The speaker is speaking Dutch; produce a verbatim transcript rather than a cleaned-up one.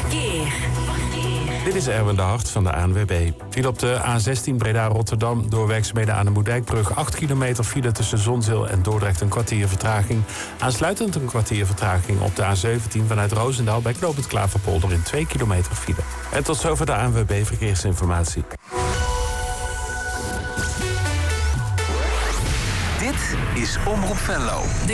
Verkeer. Dit is Erwin de Hart van de A N W B. File op de A zestien Breda-Rotterdam door werkzaamheden aan de Moerdijkbrug. acht kilometer file tussen Zonzeel en Dordrecht, een kwartier vertraging. Aansluitend een kwartier vertraging op de A zeventien vanuit Roosendaal bij knooppunt Klaverpolder in twee kilometer file. En tot zover de A N W B Verkeersinformatie. Dit is Omroep Venlo.